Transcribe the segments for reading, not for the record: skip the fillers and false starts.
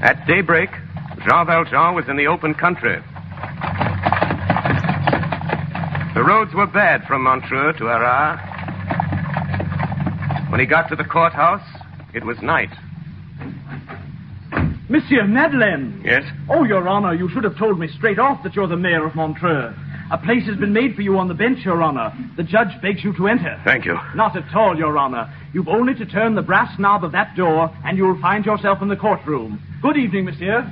At daybreak, Jean Valjean was in the open country. The roads were bad from Montreux to Arras. When he got to the courthouse, it was night. Monsieur Madeleine! Yes? Oh, Your Honor, you should have told me straight off that you're the mayor of Montreux. A place has been made for you on the bench, Your Honor. The judge begs you to enter. Thank you. Not at all, Your Honor. You've only to turn the brass knob of that door, and you'll find yourself in the courtroom. Good evening, monsieur.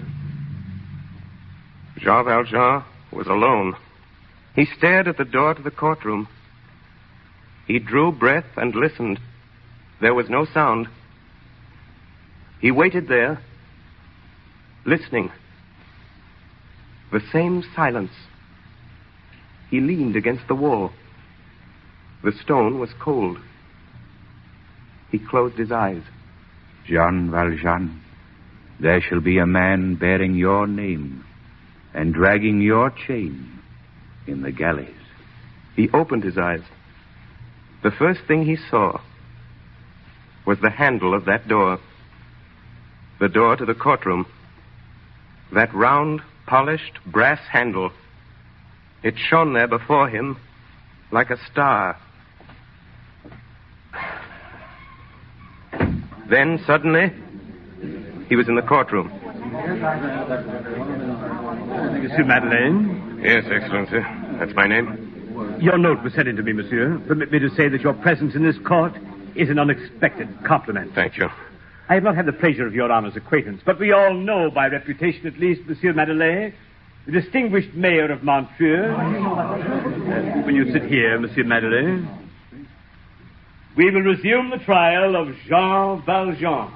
Jean Valjean was alone. He stared at the door to the courtroom. He drew breath and listened. There was no sound. He waited there, listening. The same silence. He leaned against the wall. The stone was cold. He closed his eyes. Jean Valjean, there shall be a man bearing your name and dragging your chain in the galleys. He opened his eyes. The first thing he saw was the handle of that door. The door to the courtroom. That round, polished, brass handle. It shone there before him like a star. Then, suddenly, he was in the courtroom. Monsieur Madeleine? Yes, Excellency. That's my name. Your note was sent in to me, monsieur. Permit me to say that your presence in this court is an unexpected compliment. Thank you. I have not had the pleasure of Your Honor's acquaintance, but we all know, by reputation at least, Monsieur Madeleine, the distinguished mayor of Montreux. Will you sit here, Monsieur Madeleine? We will resume the trial of Jean Valjean.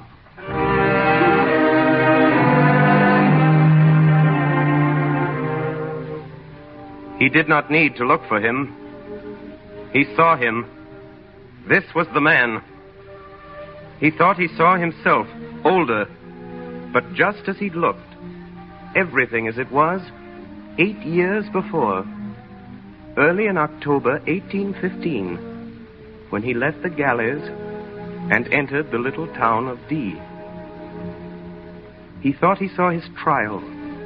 He did not need to look for him. He saw him. This was the man. He thought he saw himself, older, but just as he'd looked. Everything as it was 8 years before. Early in October 1815, when he left the galleys and entered the little town of D. He thought he saw his trial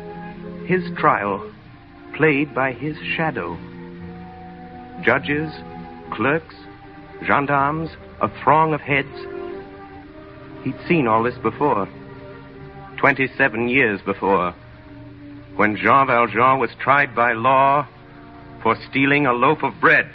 played by his shadow. Judges, clerks, gendarmes, a throng of heads. He'd seen all this before. 27 years before, when Jean Valjean was tried by law for stealing a loaf of bread.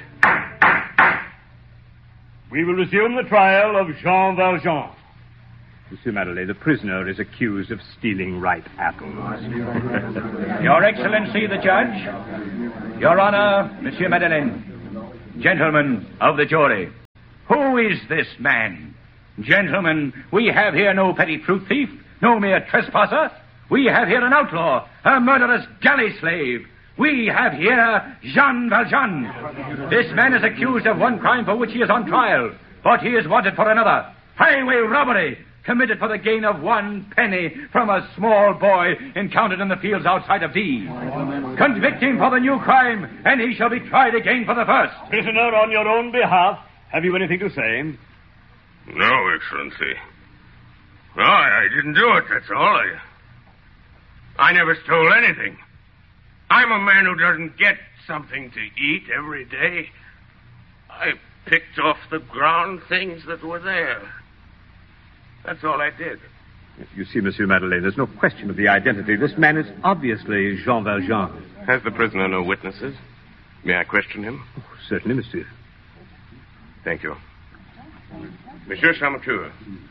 We will resume the trial of Jean Valjean. Monsieur Madeleine, the prisoner is accused of stealing ripe apples. Your Excellency, the Judge. Your Honor, Monsieur Madeleine. Gentlemen of the jury. Who is this man? Gentlemen, we have here no petty fruit thief, no mere trespasser. We have here an outlaw, a murderous galley slave. We have here Jean Valjean. This man is accused of one crime for which he is on trial, but he is wanted for another. Highway robbery, committed for the gain of 1 penny from a small boy encountered in the fields outside of D. Convict him for the new crime, and he shall be tried again for the first. Prisoner, on your own behalf, have you anything to say? No, Excellency. No, I didn't do it, that's all. I never stole anything. I'm a man who doesn't get something to eat every day. I picked off the ground things that were there. That's all I did. You see, Monsieur Madeleine, there's no question of the identity. This man is obviously Jean Valjean. Has the prisoner no witnesses? May I question him? Oh, certainly, monsieur. Thank you. Monsieur Champmathieu,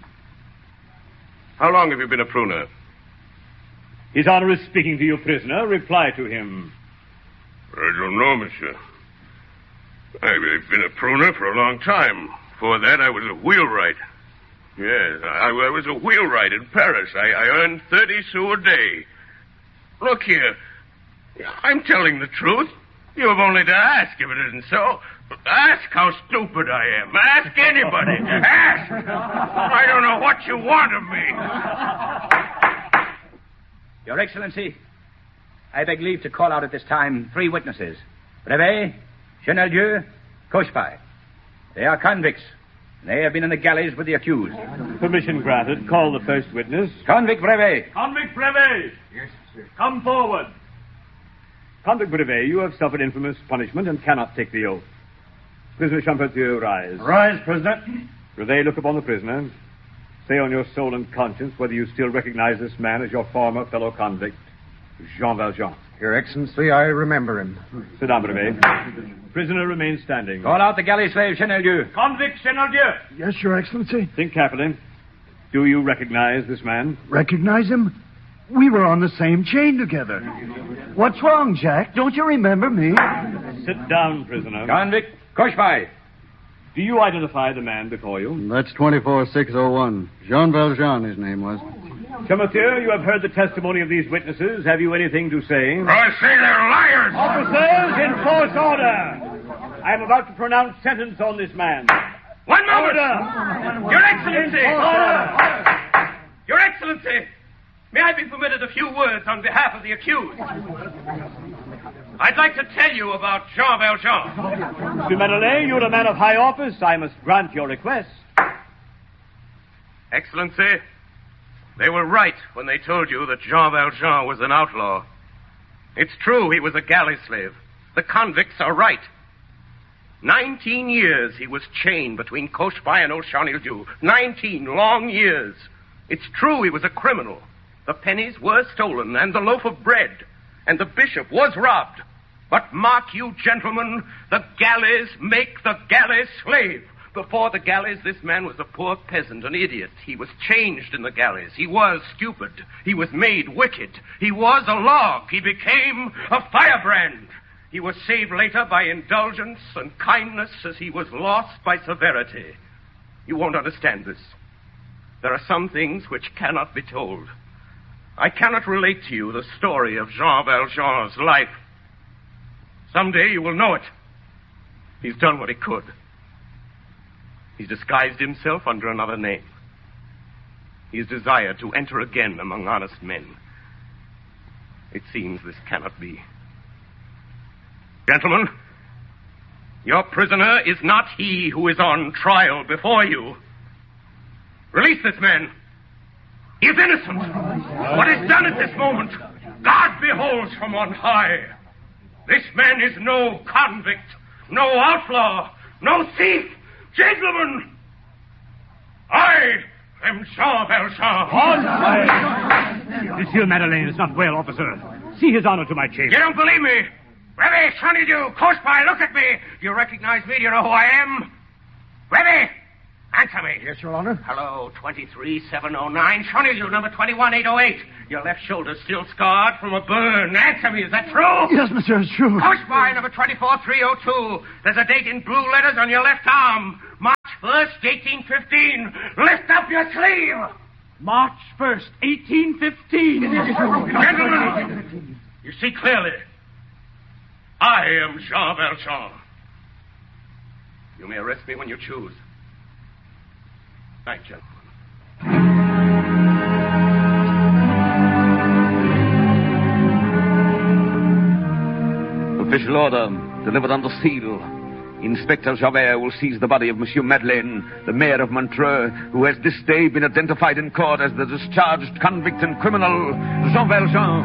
how long have you been a pruner? His Honor is speaking to you, prisoner. Reply to him. I don't know, monsieur. I've been a pruner for a long time. Before that, I was a wheelwright. Yes, I was a wheelwright in Paris. I earned 30 sous a day. Look here. I'm telling the truth. You have only to ask if it isn't so. Ask how stupid I am. Ask anybody. Ask! I don't know what you want of me. Your Excellency, I beg leave to call out at this time 3 witnesses. Brevet, Chenelieu, Cochepaille. They are convicts. They have been in the galleys with the accused. Permission granted. Call the first witness. Convict Brevet. Convict Brevet! Yes, sir. Come forward. Convict Brevet, you have suffered infamous punishment and cannot take the oath. Prisoner Champetier, rise. Rise, prisoner. Brevet, look upon the prisoner. Say on your soul and conscience whether you still recognize this man as your former fellow convict, Jean Valjean. Your Excellency, I remember him. Sit down, Brevet. Prisoner remains standing. Call out the galley slave, Cheneldieu. Convict Cheneldieu! Yes, Your Excellency. Think carefully. Do you recognize this man? Recognize him? We were on the same chain together. What's wrong, Jack? Don't you remember me? Sit down, prisoner. Convict Cochepaille. Do you identify the man before you? That's 24601. Jean Valjean, his name was. Champetier, you have heard the testimony of these witnesses. Have you anything to say? I say they're liars! Officers, enforce order! I am about to pronounce sentence on this man. One moment! Order! Your Excellency! Order! Your Excellency! May I be permitted a few words on behalf of the accused? I'd like to tell you about Jean Valjean. Monsieur Madeleine, you're a man of high office. I must grant your request. Excellency, they were right when they told you that Jean Valjean was an outlaw. It's true he was a galley slave. The convicts are right. 19 years he was chained between Cochepaille and old Cheneldieu. 19 long years. It's true he was a criminal. The pennies were stolen and the loaf of bread. And the bishop was robbed. But mark you, gentlemen, the galleys make the galley slave. Before the galleys, this man was a poor peasant, an idiot. He was changed in the galleys. He was stupid. He was made wicked. He was a log. He became a firebrand. He was saved later by indulgence and kindness as he was lost by severity. You won't understand this. There are some things which cannot be told. I cannot relate to you the story of Jean Valjean's life. Someday you will know it. He's done what he could. He's disguised himself under another name. He's desired to enter again among honest men. It seems this cannot be. Gentlemen, your prisoner is not he who is on trial before you. Release this man. He is innocent. What is done at this moment, God beholds from on high. This man is no convict, no outlaw, no thief. Gentlemen, I am Jean Valjean. Monsieur Madeleine is not well, officer. See his honor to my chamber. You don't believe me? Brevet, Cheneldieu, Cochepaille, look at me. Do you recognize me? Do you know who I am? Brevet, answer me. Yes, Your Honor. Hello, 23709, Cheneldieu, number 21808. Your left shoulder still scarred from a burn. Answer me, is that true? Yes, monsieur, it's true. Cochepaille, number 24302. There's a date in blue letters on your left arm. March 1st, 1815. Lift up your sleeve. March 1st, 1815. Gentlemen, you see clearly. I am Jean Valjean. You may arrest me when you choose. Night, gentlemen. Official order, delivered under seal. Inspector Javert will seize the body of Monsieur Madeleine, the mayor of Montreux, who has this day been identified in court as the discharged convict and criminal, Jean Valjean.